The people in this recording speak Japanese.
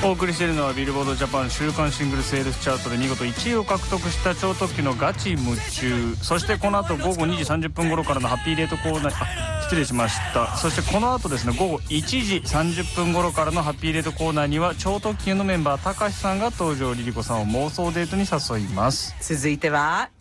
お送りしているのはビルボードジャパン週間シングルセールスチャートで見事1位を獲得した超特急のガチ夢中。そしてこの後午後2時30分頃からのハッピーレートコーナー、失礼しました。そしてこの後ですね、午後1時30分頃からのハッピーレートコーナーには超特急のメンバーたかしさんが登場。リリコさんを妄想デートに誘います。 続いては